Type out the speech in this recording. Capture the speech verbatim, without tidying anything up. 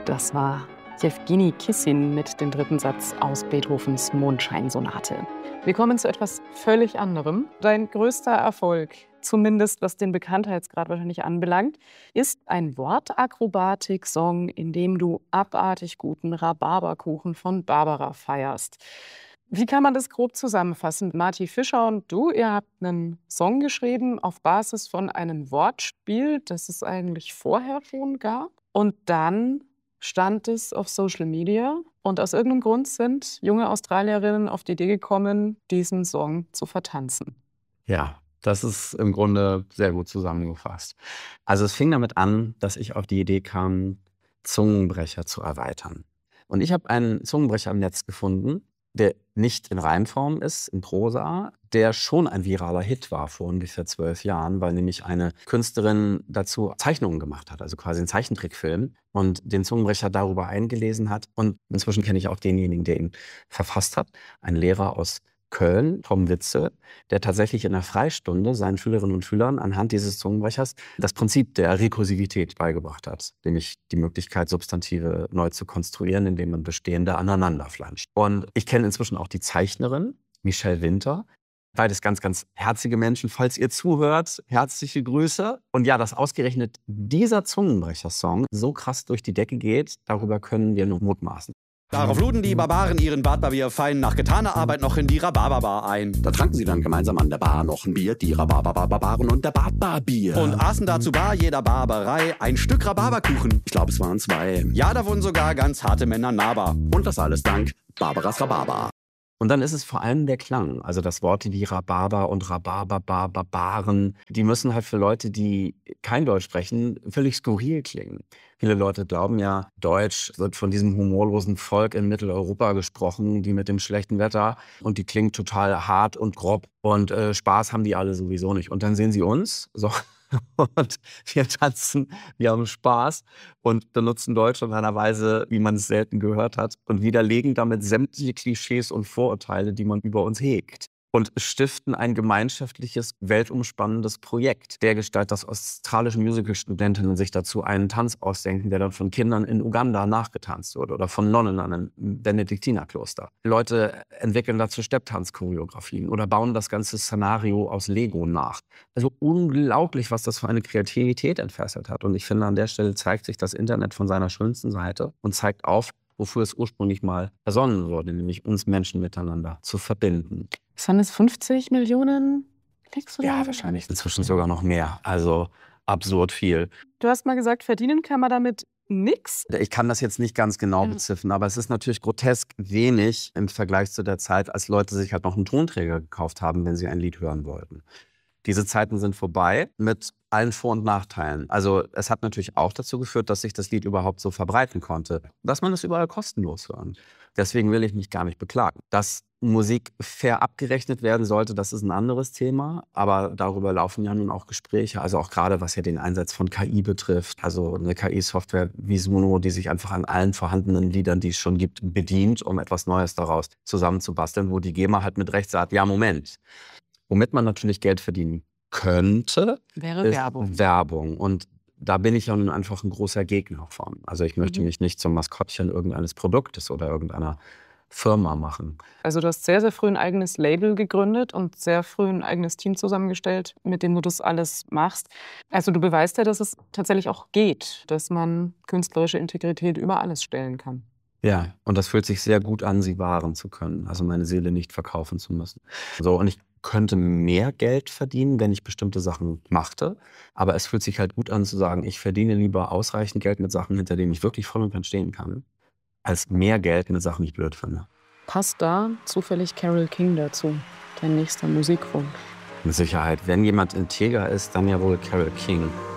Das war Jewgeni Kissin mit dem dritten Satz aus Beethovens Mondscheinsonate. Wir kommen zu etwas völlig anderem. Dein größter Erfolg, zumindest was den Bekanntheitsgrad wahrscheinlich anbelangt, ist ein Wortakrobatik-Song, in dem du abartig guten Rhabarberkuchen von Barbara feierst. Wie kann man das grob zusammenfassen? Marty Fischer und du, ihr habt einen Song geschrieben auf Basis von einem Wortspiel, das es eigentlich vorher schon gab. Und dann stand es auf Social Media und aus irgendeinem Grund sind junge Australierinnen auf die Idee gekommen, diesen Song zu vertanzen. Ja, das ist im Grunde sehr gut zusammengefasst. Also es fing damit an, dass ich auf die Idee kam, Zungenbrecher zu erweitern. Und ich habe einen Zungenbrecher im Netz gefunden, der nicht in Reimform ist, in Prosa, der schon ein viraler Hit war vor ungefähr zwölf Jahren, weil nämlich eine Künstlerin dazu Zeichnungen gemacht hat, also quasi einen Zeichentrickfilm und den Zungenbrecher darüber eingelesen hat. Und inzwischen kenne ich auch denjenigen, der ihn verfasst hat, ein Lehrer aus Köln, Tom Witze, der tatsächlich in der Freistunde seinen Schülerinnen und Schülern anhand dieses Zungenbrechers das Prinzip der Rekursivität beigebracht hat, nämlich die Möglichkeit, Substantive neu zu konstruieren, indem man bestehende aneinander flanscht. Und ich kenne inzwischen auch die Zeichnerin, Michelle Winter. Beides ganz, ganz herzige Menschen. Falls ihr zuhört, herzliche Grüße. Und ja, dass ausgerechnet dieser Zungenbrecher-Song so krass durch die Decke geht, darüber können wir nur mutmaßen. Darauf luden die Barbaren ihren Bartbarbier fein nach getaner Arbeit noch in die Rhabarberbar ein. Da tranken sie dann gemeinsam an der Bar noch ein Bier, die Rhabarberbarbaren und der Bartbarbier. Und aßen dazu bar jeder Barbarei ein Stück Rhabarberkuchen. Ich glaube, es waren zwei. Ja, da wurden sogar ganz harte Männer nahbar. Und das alles dank Barbaras Rhabarber. Und dann ist es vor allem der Klang. Also das Worte wie Rhabarber und Rhabarberbarbaren, die müssen halt für Leute, die kein Deutsch sprechen, völlig skurril klingen. Viele Leute glauben ja, Deutsch wird von diesem humorlosen Volk in Mitteleuropa gesprochen, die mit dem schlechten Wetter. Und die klingt total hart und grob. Und äh, Spaß haben die alle sowieso nicht. Und dann sehen sie uns, so. Und wir tanzen, wir haben Spaß und benutzen Deutsch in einer Weise, wie man es selten gehört hat und widerlegen damit sämtliche Klischees und Vorurteile, die man über uns hegt. Und stiften ein gemeinschaftliches, weltumspannendes Projekt. Dergestalt, dass australische Musicalstudentinnen sich dazu einen Tanz ausdenken, der dann von Kindern in Uganda nachgetanzt wird oder von Nonnen an einem Benediktinerkloster. Leute entwickeln dazu Stepptanzchoreografien oder bauen das ganze Szenario aus Lego nach. Also unglaublich, was das für eine Kreativität entfesselt hat. Und ich finde, an der Stelle zeigt sich das Internet von seiner schönsten Seite und zeigt auf, wofür es ursprünglich mal ersonnen wurde, nämlich uns Menschen miteinander zu verbinden. Sind es fünfzig Millionen Klicks? Oder? Ja, wahrscheinlich inzwischen sogar noch mehr. Also absurd viel. Du hast mal gesagt, verdienen kann man damit nix? Ich kann das jetzt nicht ganz genau Ja. beziffern, aber es ist natürlich grotesk wenig im Vergleich zu der Zeit, als Leute sich halt noch einen Tonträger gekauft haben, wenn sie ein Lied hören wollten. Diese Zeiten sind vorbei mit allen Vor- und Nachteilen. Also es hat natürlich auch dazu geführt, dass sich das Lied überhaupt so verbreiten konnte, dass man es überall kostenlos hören. Deswegen will ich mich gar nicht beklagen. Dass Musik fair abgerechnet werden sollte, das ist ein anderes Thema. Aber darüber laufen ja nun auch Gespräche. Also auch gerade was ja den Einsatz von K I betrifft. Also eine K I-Software wie Suno, die sich einfach an allen vorhandenen Liedern, die es schon gibt, bedient, um etwas Neues daraus zusammenzubasteln, wo die GEMA halt mit Recht sagt, ja Moment. Womit man natürlich Geld verdienen könnte, Wäre ist Werbung. Werbung. Und da bin ich ja nun einfach ein großer Gegner von. Also ich möchte Mhm. mich nicht zum Maskottchen irgendeines Produktes oder irgendeiner Firma machen. Also du hast sehr, sehr früh ein eigenes Label gegründet und sehr früh ein eigenes Team zusammengestellt, mit dem du das alles machst. Also du beweist ja, dass es tatsächlich auch geht, dass man künstlerische Integrität über alles stellen kann. Ja, und das fühlt sich sehr gut an, sie wahren zu können. Also meine Seele nicht verkaufen zu müssen. So, und ich könnte mehr Geld verdienen, wenn ich bestimmte Sachen machte. Aber es fühlt sich halt gut an zu sagen, ich verdiene lieber ausreichend Geld mit Sachen, hinter denen ich wirklich voll und ganz stehen kann, als mehr Geld mit Sachen, die ich blöd finde. Passt da zufällig Carole King dazu, dein nächster Musikwunsch? Mit Sicherheit, wenn jemand integer ist, dann ja wohl Carole King.